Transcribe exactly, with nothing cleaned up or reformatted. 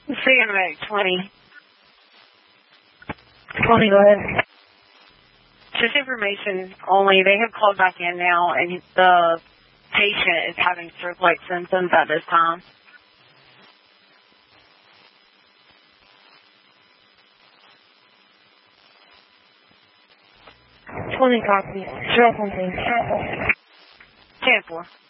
See you in about twenty. twenty, go ahead. Just information only. They have called back in now, and the patient is having stroke-like symptoms at this time. twenty copies. Zero something. ten four.